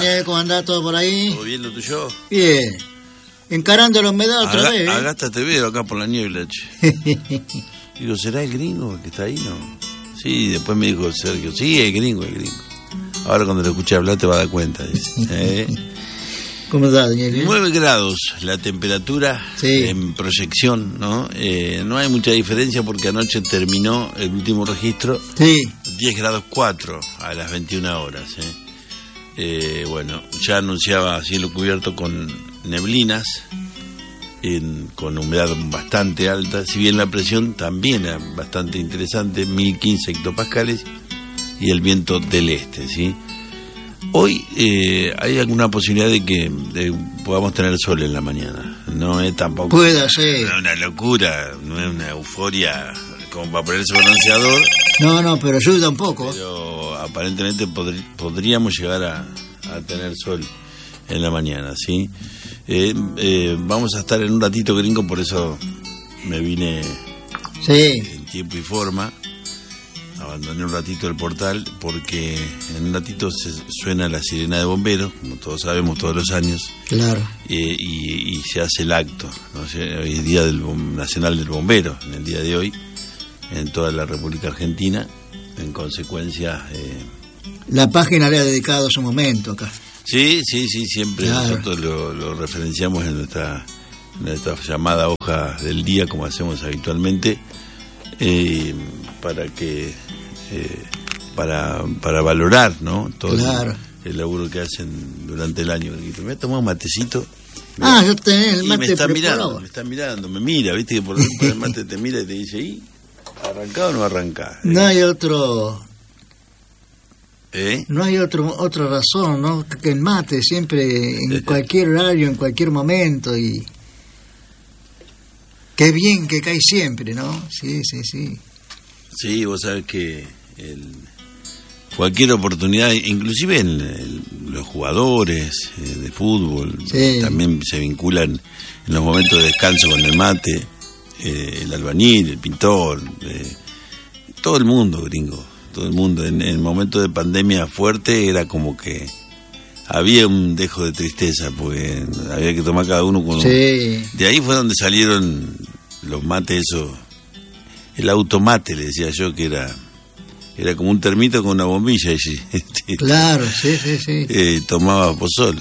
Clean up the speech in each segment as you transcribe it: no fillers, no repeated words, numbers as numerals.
Daniel? ¿Cómo andás? ¿Todo por ahí? ¿Todo bien lo tuyo? Bien. Encarando la humedad otra vez. Agasta te veo acá por la niebla, che. Digo, ¿será el gringo que está ahí? No. Sí, después me dijo Sergio, sí, es gringo. Ahora cuando lo escuché hablar te vas a dar cuenta, dice. ¿Cómo estás, Daniel? 9 grados la temperatura, sí, en proyección, ¿no? No hay mucha diferencia porque anoche terminó el último registro. Sí. 10 grados 4 a las 21 horas, bueno, ya anunciaba cielo cubierto con neblinas, con humedad bastante alta, si bien la presión también era bastante interesante, 1015 hectopascales, y el viento del este, ¿sí? Hoy hay alguna posibilidad de que podamos tener sol en la mañana. No es tampoco puede ser una locura, no es una euforia como para ponerse bronceador. No, pero ayuda un poco. Pero aparentemente podríamos llegar a tener sol en la mañana, ¿sí? Vamos a estar en un ratito, gringo, por eso me vine en tiempo y forma. Abandoné un ratito el portal porque en un ratito suena la sirena de bomberos, como todos sabemos, todos los años. Claro. Y se hace el acto, ¿no? Hoy es Día Nacional del Bombero, en el día de hoy, en toda la República Argentina. En consecuencia... la página le ha dedicado su momento acá. Sí, siempre nosotros lo referenciamos en nuestra llamada hoja del día, como hacemos habitualmente, para que... para valorar, ¿no? Todo el laburo que hacen durante el año. Y me he tomado un matecito. Yo tenés el mate. Me está mirando, me mira, viste que por el mate te mira y te dice, ¿y arrancá o no arrancá? No hay otro... No hay otra razón, ¿no? Que el mate siempre, en cualquier horario, en cualquier momento, y qué bien que cae siempre, ¿no? Sí. Sí, vos sabés que cualquier oportunidad, inclusive los jugadores de fútbol, también se vinculan en los momentos de descanso con el mate, el albañil, el pintor, todo el mundo, gringo. Todo el mundo. En el momento de pandemia fuerte era como que había un dejo de tristeza, porque había que tomar cada uno con De ahí fue donde salieron los mates, eso, el automate, le decía yo, que era como un termito con una bombilla. Claro, sí. Tomaba pozol.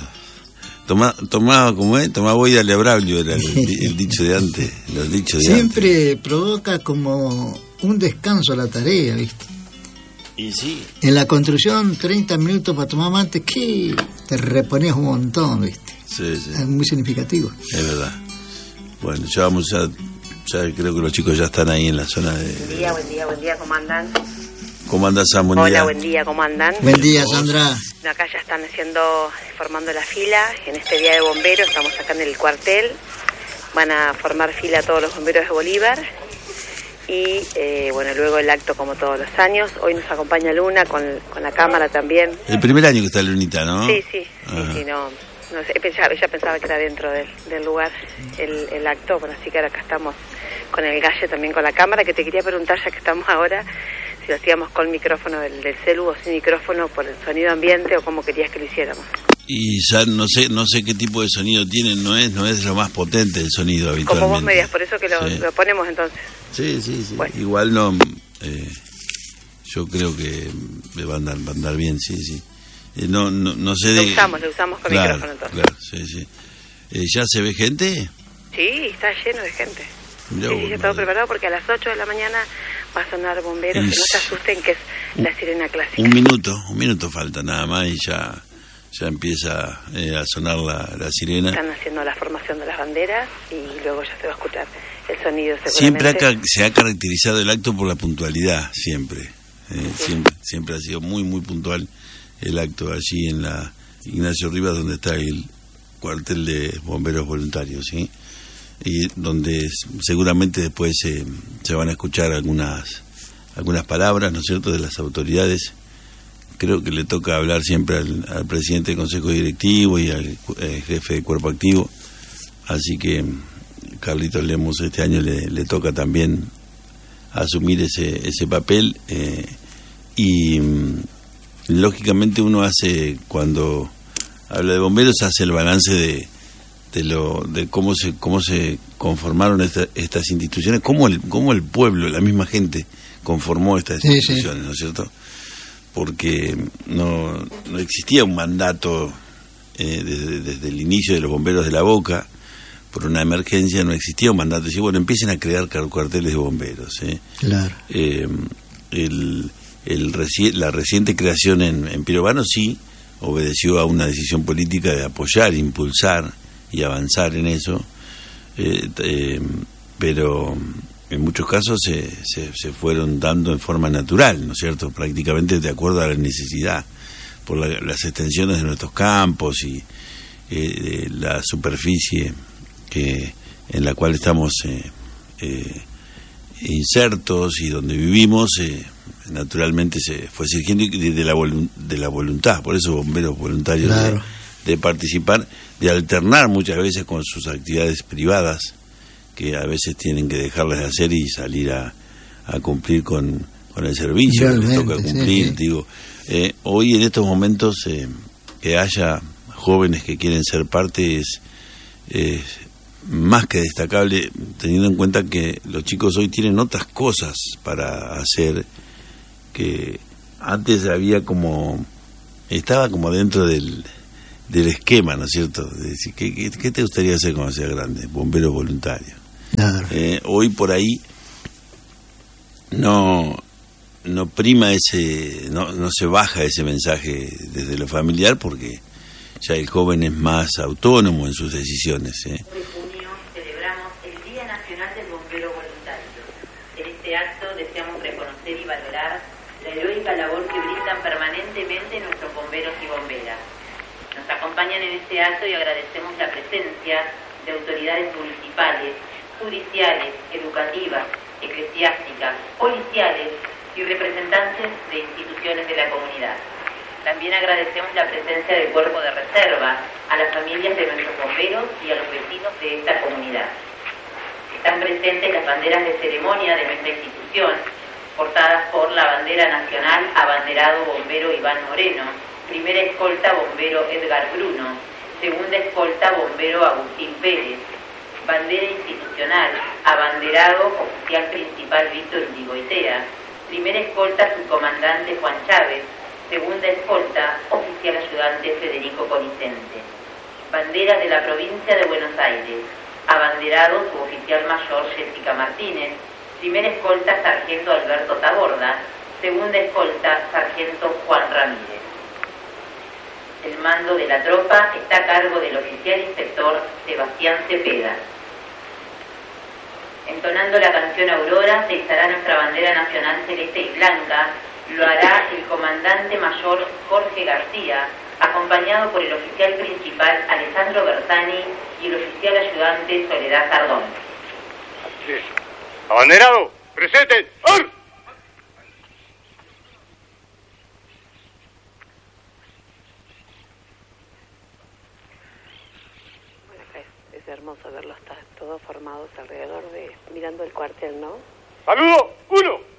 Tomaba como tomaba voy y dale a Braulio, era el dicho de antes. Siempre provoca como un descanso a la tarea, ¿viste? Y sí. En la construcción, 30 minutos para tomar mate, que te reponías un montón, ¿viste? Sí. Es muy significativo. Es verdad. Bueno, ya creo que los chicos ya están ahí en la zona de... Buen día, ¿cómo andan? ¿Cómo andas, Sam? Hola, buen día, ¿cómo andan? Buen día, Sandra. Acá ya están formando la fila, en este día de bomberos, estamos acá en el cuartel, van a formar fila todos los bomberos de Bolívar. Y luego el acto como todos los años. Hoy nos acompaña Luna con la cámara también. El primer año que está Lunita, ¿no? Sí, no sé, ella pensaba que era dentro del lugar el acto, bueno, así que ahora acá estamos con el Galle también con la cámara, que te quería preguntar, ya que estamos ahora, si lo hacíamos con micrófono del celu o sin micrófono por el sonido ambiente, o cómo querías que lo hiciéramos. Y ya no sé qué tipo de sonido tienen, no es lo más potente el sonido habitualmente. Como vos me digas, por eso que lo ponemos entonces. Sí. Bueno. Igual no, yo creo que va a andar bien, sí. No sé de... Lo usamos con micrófono entonces. Claro, sí. ¿Ya se ve gente? Sí, está lleno de gente. Sí, todo preparado porque a las 8 de la mañana va a sonar bomberos, que no se asusten, que es la sirena clásica. Un minuto falta nada más y ya empieza a sonar la sirena. Están haciendo la formación de las banderas y luego ya se va a escuchar el sonido seguramente. Siempre se ha caracterizado el acto por la puntualidad, siempre. Siempre ha sido muy, muy puntual el acto allí en la Ignacio Rivas, donde está el cuartel de bomberos voluntarios, ¿sí? Y donde seguramente después se van a escuchar algunas palabras, ¿no es cierto?, de las autoridades. Creo que le toca hablar siempre al presidente del Consejo Directivo y al jefe de Cuerpo Activo, así que Carlitos Lemos este año le toca también asumir ese papel, y lógicamente uno hace, cuando habla de bomberos, hace el balance de cómo se conformaron estas instituciones, cómo el pueblo, la misma gente conformó estas instituciones, ¿no es cierto? Porque no existía un mandato desde el inicio de los bomberos de La Boca, por una emergencia, no existía un mandato. Decía, bueno, empiecen a crear cuarteles de bomberos. Claro. La reciente creación en Pirovano sí obedeció a una decisión política de apoyar, impulsar y avanzar en eso, pero en muchos casos se fueron dando en forma natural, ¿no es cierto? Prácticamente de acuerdo a la necesidad, por las extensiones de nuestros campos y la superficie en la cual estamos insertos y donde vivimos, naturalmente se fue surgiendo de la voluntad, por eso bomberos voluntarios, claro, de participar, de alternar muchas veces con sus actividades privadas, que a veces tienen que dejarlas de hacer y salir a cumplir con el servicio que les toca cumplir. Sí. Digo, hoy en estos momentos que haya jóvenes que quieren ser parte es más que destacable, teniendo en cuenta que los chicos hoy tienen otras cosas para hacer, que antes estaba como dentro del esquema, ¿no es cierto? De decir, ¿qué te gustaría hacer cuando seas grande? Bombero voluntario. Claro. Hoy por ahí no prima no se baja ese mensaje desde lo familiar, porque ya el joven es más autónomo en sus decisiones. De junio celebramos el Día Nacional del Bombero Voluntario. En este acto deseamos reconocer y valorar la heroica labor que brindan permanentemente nuestros bomberos y bomberas. Nos acompañan en este acto y agradecemos la presencia de autoridades municipales, judiciales, educativas, eclesiásticas, policiales y representantes de instituciones de la comunidad. También agradecemos la presencia del Cuerpo de Reserva, a las familias de nuestros bomberos y a los vecinos de esta comunidad. Están presentes las banderas de ceremonia de nuestra institución, portadas por la bandera nacional abanderado bombero Iván Moreno, primera escolta bombero Edgar Bruno, segunda escolta bombero Agustín Pérez, bandera institucional abanderado oficial principal Víctor Indigoitea, primera escolta subcomandante Juan Chávez, segunda escolta oficial ayudante Federico Conicente. Bandera de la provincia de Buenos Aires, abanderado suboficial mayor Jessica Martínez, primera escolta sargento Alberto Taborda, segunda escolta sargento Juan Ramírez. El mando de la tropa está a cargo del oficial inspector Sebastián Cepeda. Entonando la canción Aurora, se izará nuestra bandera nacional celeste y blanca. Lo hará el comandante mayor Jorge García, acompañado por el oficial principal Alessandro Bertani y el oficial ayudante Soledad Sardón. Sí. Abanderado, presente. ¡Or! Bueno, es hermoso verlos todos formados alrededor mirando el cuartel, ¿no? ¡Saludo! ¡Uno!